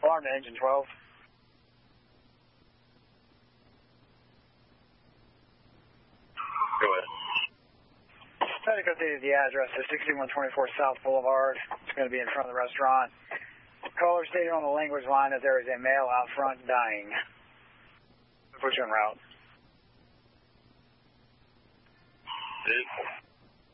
alarm to engine 12. Go ahead. Medical data, the address is 6124 South Boulevard. It's going to be in front of the restaurant. Caller stated on the language line that there is a male out front dying. Put you en route. Dude.